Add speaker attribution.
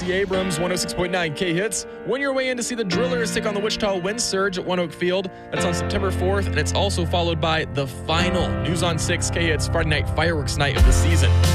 Speaker 1: Stacey Abrams, 106.9 K-Hits. When you're way in to see the Drillers take on the Wichita Wind Surge at One Oak Field. That's on September 4th, and it's also followed by the final News on 6 K-Hits Friday Night Fireworks Night of the season.